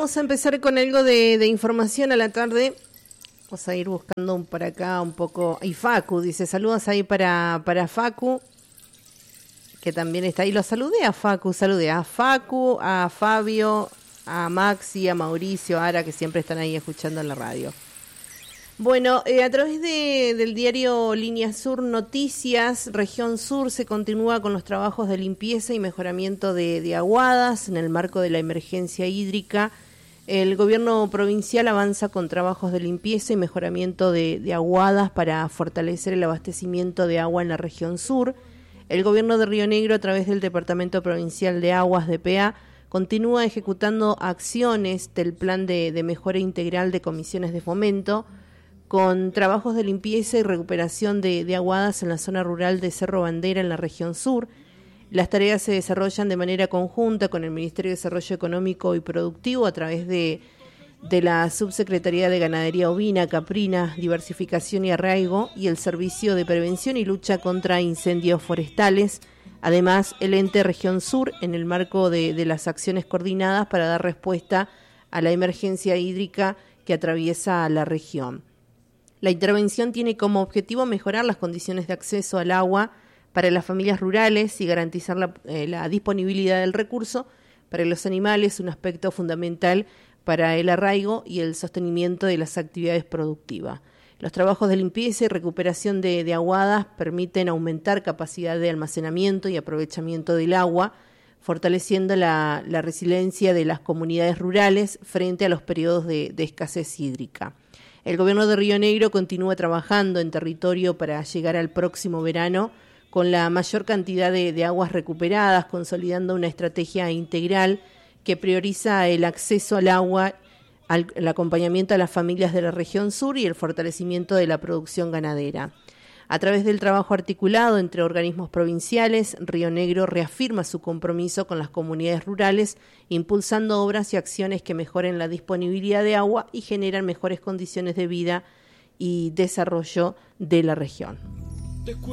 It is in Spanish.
vamos a empezar con algo de información a la tarde. Vamos a ir buscando por acá un poco. Y Facu dice, saludos ahí para Facu, que también está ahí. Lo saludé a Facu, a Fabio, a Maxi, a Mauricio, a Ara, que siempre están ahí escuchando en la radio. Bueno, a través del diario Línea Sur Noticias, Región Sur, se continúa con los trabajos de limpieza y mejoramiento de aguadas en el marco de la emergencia hídrica. El gobierno provincial avanza con trabajos de limpieza y mejoramiento de aguadas para fortalecer el abastecimiento de agua en la región sur. El gobierno de Río Negro, a través del Departamento Provincial de Aguas, DPA, continúa ejecutando acciones del plan de mejora integral de comisiones de fomento, con trabajos de limpieza y recuperación de aguadas en la zona rural de Cerro Bandera, en la región sur. Las tareas se desarrollan de manera conjunta con el Ministerio de Desarrollo Económico y Productivo a través de la Subsecretaría de Ganadería Ovina, Caprina, Diversificación y Arraigo y el Servicio de Prevención y Lucha contra Incendios Forestales. Además, el ente Región Sur, en el marco de las acciones coordinadas para dar respuesta a la emergencia hídrica que atraviesa la región. La intervención tiene como objetivo mejorar las condiciones de acceso al agua para las familias rurales y garantizar la disponibilidad del recurso para los animales, un aspecto fundamental para el arraigo y el sostenimiento de las actividades productivas. Los trabajos de limpieza y recuperación de aguadas permiten aumentar capacidad de almacenamiento y aprovechamiento del agua, fortaleciendo la resiliencia de las comunidades rurales frente a los periodos de escasez hídrica. El gobierno de Río Negro continúa trabajando en territorio para llegar al próximo verano con la mayor cantidad de aguas recuperadas, consolidando una estrategia integral que prioriza el acceso al agua, el acompañamiento a las familias de la región sur y el fortalecimiento de la producción ganadera. A través del trabajo articulado entre organismos provinciales, Río Negro reafirma su compromiso con las comunidades rurales, impulsando obras y acciones que mejoren la disponibilidad de agua y generan mejores condiciones de vida y desarrollo de la región.